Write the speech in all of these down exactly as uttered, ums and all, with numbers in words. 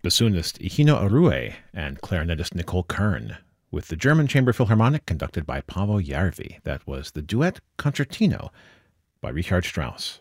bassoonist Ihino Arue and clarinetist Nicole Kern, with the German Chamber Philharmonic conducted by Paavo Järvi. That was the duet Concertino by Richard Strauss.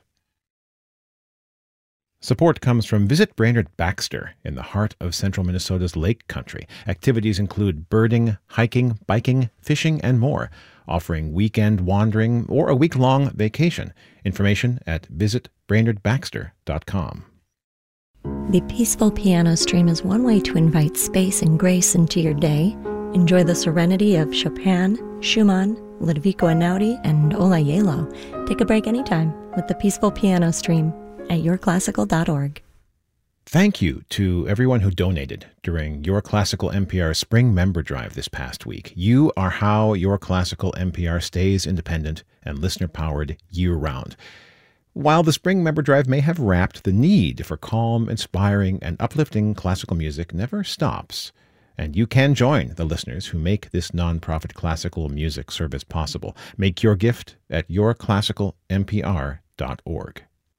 Support comes from Visit Brainerd Baxter in the heart of central Minnesota's Lake Country. Activities include birding, hiking, biking, fishing, and more, offering weekend wandering or a week-long vacation. Information at visit brainerd baxter dot com. The Peaceful Piano Stream is one way to invite space and grace into your day. Enjoy the serenity of Chopin, Schumann, Ludovico Einaudi, and Ola Yelo. Take a break anytime with the Peaceful Piano Stream at your classical dot org. Thank you to everyone who donated during Your Classical N P R Spring Member Drive this past week. You are how Your Classical N P R stays independent and listener-powered year-round. While the Spring Member Drive may have wrapped, the need for calm, inspiring, and uplifting classical music never stops. And you can join the listeners who make this nonprofit classical music service possible. Make your gift at your classical n p r dot org.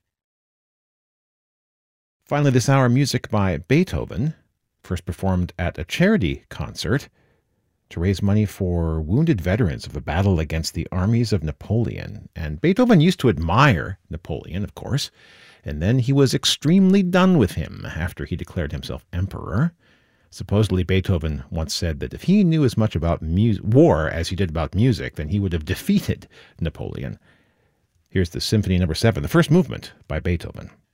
Finally, this hour, music by Beethoven, first performed at a charity concert to raise money for wounded veterans of the battle against the armies of Napoleon. And Beethoven used to admire Napoleon, of course, and then he was extremely done with him after he declared himself emperor. Supposedly, Beethoven once said that if he knew as much about mu- war as he did about music, then he would have defeated Napoleon. Here's the Symphony Number seven, the first movement by Beethoven.